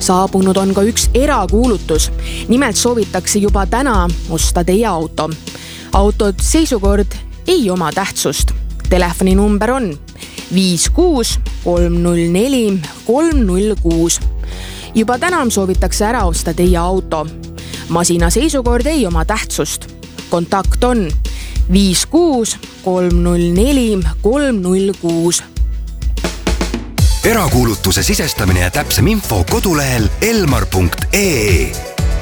Saabunud on ka üks erakuulutus. Nimelt soovitakse juba täna osta teie auto. Autod seisukord ei oma tähtsust. Telefoninumber on 56 304 306. Juba täna soovitakse ära osta teie auto. Masina seisukord ei oma tähtsust. Kontakt on 56 304 306. Erakuulutuse sisestamine ja täpsem info kodulehel elmar.ee.